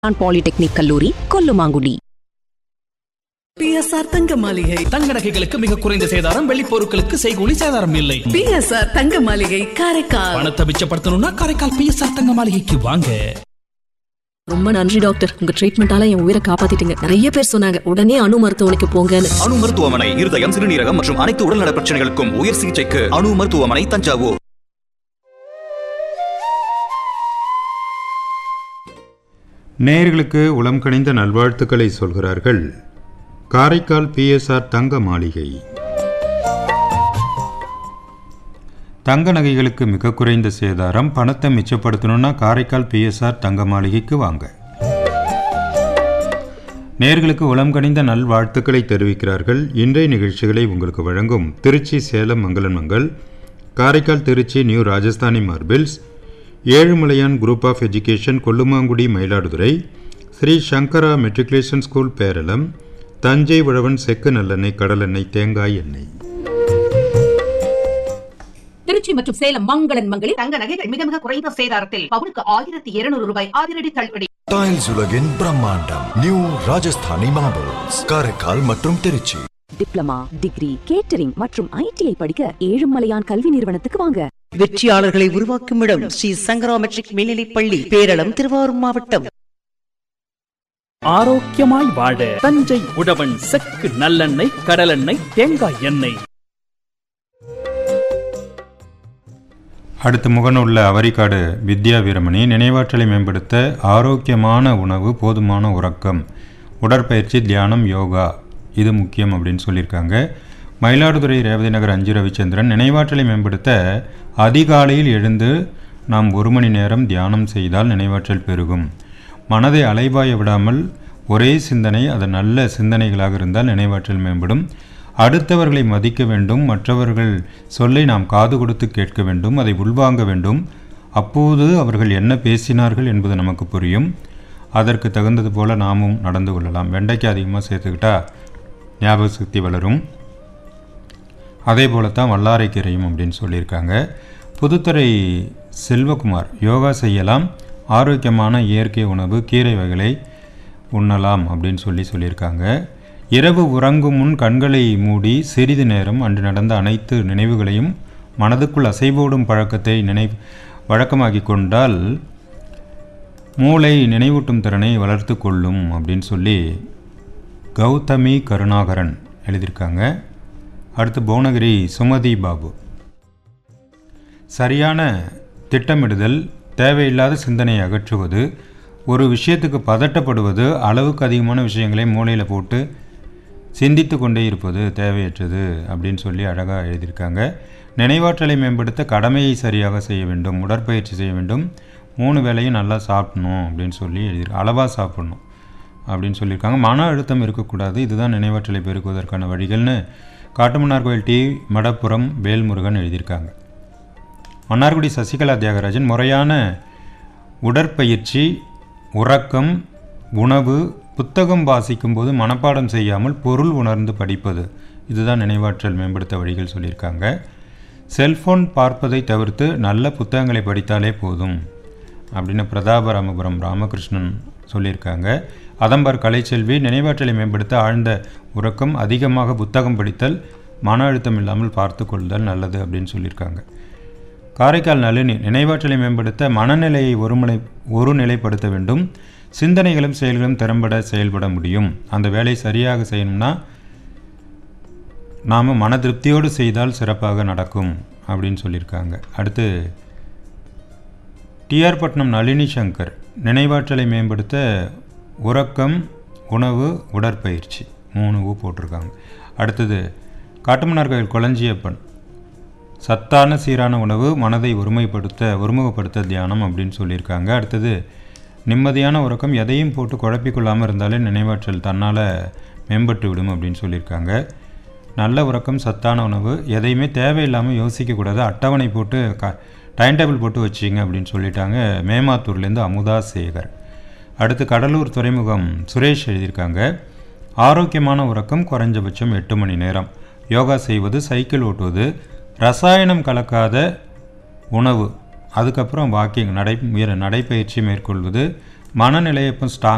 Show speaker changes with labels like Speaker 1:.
Speaker 1: Polytechnic கல்லூரி Kollumangudi.
Speaker 2: PSR தங்க மாளிகை
Speaker 3: தங்க நகைகளுக்கு மிக குறைந்த சேதாரம், வெள்ளி பொருட்களுக்கு செய்கூலி சேதாரம் இல்லை.
Speaker 2: PSR தங்க மாளிகை காரைக்கால்.
Speaker 3: பணத்தை மிச்சப்படுத்தணும்னா காரைக்கால் PSR தங்க மாளிகைக்கு வாங்க.
Speaker 4: ரொம்ப நன்றி டாக்டர், உங்க ட்ரீட்மெண்டால என் உயிரை காப்பாத்திட்டீங்க. நிறைய பேர் சொன்னாங்க உடனே அணு மருத்துவமனைக்கு போங்கன்னு.
Speaker 5: அணு மருத்துவமனை இருதயம், சிறுநீரகம் மற்றும் அனைத்து உடல்நல பிரச்சனைகளுக்கும் உயர் சிகிச்சைக்கு அணு மருத்துவமனை, தஞ்சாவூர்.
Speaker 6: நேயர்களுக்கு உளம் கனிந்த நல்வாழ்த்துக்களை சொல்கிறார்கள் காரைக்கால் PSR தங்க மாளிகை. தங்க நகைகளுக்கு மிக குறைந்த சேதாரம், பணத்தை மிச்சப்படுத்தணும்னா காரைக்கால் PSR தங்க மாளிகைக்கு வாங்க. நேயர்களுக்கு உளம் கனிந்த நல்வாழ்த்துக்களை தெரிவிக்கிறார்கள். இன்றைய நிகழ்ச்சிகளை உங்களுக்கு வழங்கும் திருச்சி சேலம் மங்களன் Mangal, Karaikal Trichy new Rajasthani marbles, Ezhumalaiyan group of education Kollumangudi Mayiladuthurai, Sri Sankara matriculation school Peralam, Thanjai உழவன் செக்கு நல்லெண்ணெய், கடலெண்ணெய், தேங்காய் எண்ணெய்.
Speaker 7: திருச்சி மற்றும் சேலம் மங்களன் மங்களில் தங்க நகைகள் மிக மிக குறைந்த சேதாரத்தில் பவுனுக்கு 1200 ரூபாய் அதிரடி தள்ளுபடி.
Speaker 8: டைல்ஸ் உலகின் பிரம்மாண்டம் நியூ ராஜஸ்தானி மார்பிள்ஸ், காரைக்கால் மற்றும் திருச்சி.
Speaker 1: டிப்ளமா, டிகிரி, கேட்டரிங் மற்றும் ITI படிக்க ஏழுமலையான் கல்வி நிறுவனத்துக்கு வாங்க.
Speaker 9: வெற்றியாளர்களை உருவாக்கும் இடம் ஸ்ரீ சங்கரா மெட்ரிக் மேல்நிலைப் பள்ளி, பேரளம், திருவாரூர் மாவட்டம்.
Speaker 3: ஆரோக்கியமாய் வாழ தஞ்சை உழவன் செக்கு நல்லெண்ணெய், கடலெண்ணெய், தேங்காய் எண்ணெய்.
Speaker 6: அடுத்த முகநூல்ல அவரிக்காடு வித்யா வீரமணி, நினைவாற்றலை மேம்படுத்த ஆரோக்கியமான உணவு, போதுமான உறக்கம், உடற்பயிற்சி, தியானம், யோகா இது முக்கியம் அப்படின்னு சொல்லியிருக்காங்க. மயிலாடுதுறை ரேவதி நகர் அஞ்சு ரவிச்சந்திரன், நினைவாற்றலை மேம்படுத்த அதிகாலையில் எழுந்து நாம் 1 மணி நேரம் தியானம் செய்தால் நினைவாற்றல் பெருகும். மனதை அலைபாய விடாமல் ஒரே சிந்தனை, அது நல்ல சிந்தனைகளாக இருந்தால் நினைவாற்றல் மேம்படும். அடுத்தவர்களை மதிக்க வேண்டும், மற்றவர்கள் சொல்லை நாம் காது கொடுத்து கேட்க வேண்டும், அதை உள்வாங்க வேண்டும். அப்போது அவர்கள் என்ன பேசினார்கள் என்பது நமக்கு புரியும். அதற்கு தகுந்தது போல நாமும் நடந்து கொள்ளலாம். வெண்டைக்காய் அதிகமாக சேர்த்துக்கிட்டா ஞாபக சக்தி வளரும். அதே போலத்தான் வல்லாரைக்கீரையும் அப்படின்னு சொல்லியிருக்காங்க. புதுத்துறை செல்வகுமார், யோகா செய்யலாம், ஆரோக்கியமான இயற்கை உணவு, கீரை வகைகளை உண்ணலாம் அப்படின்னு சொல்லியிருக்காங்க. இரவு உறங்கும் முன் கண்களை மூடி சிறிது நேரம் அன்று நடந்த அனைத்து நினைவுகளையும் மனதுக்குள் அசைவோடும் பழக்கத்தை வழக்கமாக்கி கொண்டால் மூளை நினைவூட்டும் திறனை வளர்த்து கொள்ளும் அப்படின்னு சொல்லி கௌதமி கருணாகரன் எழுதியிருக்காங்க. அடுத்து புவனகிரி சுமதி பாபு, சரியான திட்டமிடுதல், தேவையில்லாத சிந்தனையை அகற்றுவது, ஒரு விஷயத்துக்கு பதட்டப்படுவது, அளவுக்கு அதிகமான விஷயங்களை மூளையில் போட்டு சிந்தித்து கொண்டே இருப்பது தேவையற்றது அப்படின்னு சொல்லி அழகாக எழுதியிருக்காங்க. நினைவாற்றலை மேம்படுத்த கடமையை சரியாக செய்ய வேண்டும், உடற்பயிற்சி செய்ய வேண்டும், 3 வேளையும் நல்லா சாப்பிடணும் அப்படின்னு சொல்லி எழுதியிருக்காங்க. அளவாக சாப்பிடணும் அப்படின்னு சொல்லியிருக்காங்க. மன அழுத்தம் இருக்கக்கூடாது, இதுதான் நினைவாற்றலை பெருக்குவதற்கான வழிகள்னு காட்டுமன்னார் கோயில் டி மடப்புரம் வேல்முருகன் எழுதியிருக்காங்க. மன்னார்குடி சசிகலா தியாகராஜன், முறையான உடற்பயிற்சி, உறக்கம், உணவு, புத்தகம் வாசிக்கும் போது மனப்பாடம் செய்யாமல் பொருள் உணர்ந்து படிப்பது, இதுதான் நினைவாற்றல் மேம்படுத்த வழிகள் சொல்லியிருக்காங்க. செல்ஃபோன் பார்ப்பதை தவிர்த்து நல்ல புத்தகங்களை படித்தாலே போதும் அப்படின்னு பிரதாபராமபுரம் ராமகிருஷ்ணன் சொல்லியிருக்காங்க. அதம்பர் கலைச்செல்வி, நினைவாற்றலை மேம்படுத்த ஆழ்ந்த உறக்கம், அதிகமாக புத்தகம் படித்தல், மன அழுத்தம் இல்லாமல் பார்த்து கொள்ளுதல் நல்லது அப்படின்னு சொல்லியிருக்காங்க. காரைக்கால் நளினி, நினைவாற்றலை மேம்படுத்த மனநிலையை ஒருநிலைப்படுத்த வேண்டும், சிந்தனைகளும் செயல்களும் திறம்பட செயல்பட முடியும். அந்த வேலை சரியாக செய்யணும்னா நாம் மன திருப்தியோடு செய்தால் சிறப்பாக நடக்கும் அப்படின்னு சொல்லியிருக்காங்க. அடுத்து TR பட்னம் நளினி சங்கர், நினைவாற்றலை மேம்படுத்த உறக்கம், உணவு, உடற்பயிற்சி 3 போட்டிருக்காங்க. அடுத்தது காட்டுமன்னார் கோயில் கொளஞ்சியப்பன், சத்தான சீரான உணவு, மனதை ஒருமுகப்படுத்த தியானம் அப்படின்னு சொல்லியிருக்காங்க. அடுத்தது நிம்மதியான உறக்கம், எதையும் போட்டு குழப்பிக்கொள்ளாமல் இருந்தாலே நினைவாற்றல் தன்னால் மேம்பட்டு விடும் அப்படின்னு சொல்லியிருக்காங்க. நல்ல உறக்கம், சத்தான உணவு, எதையுமே தேவையில்லாமல் யோசிக்கக்கூடாது, அட்டவணை போட்டு டைம் டேபிள் போட்டு வச்சிங்க அப்படின்னு சொல்லிட்டாங்க. மேமாத்தூர்லேருந்து அமுதா சேகர். அடுத்து கடலூர் துறைமுகம் சுரேஷ் எழுதியிருக்காங்க. ஆரோக்கியமான உறக்கம், குறைஞ்சபட்சம் 8 மணி நேரம், யோகா செய்வது, சைக்கிள் ஓட்டுவது, ரசாயனம் கலக்காத உணவு, அதுக்கப்புறம் வாக்கிங் நடைப்பயிற்சி மேற்கொள்வது, மனநிலையை இப்போ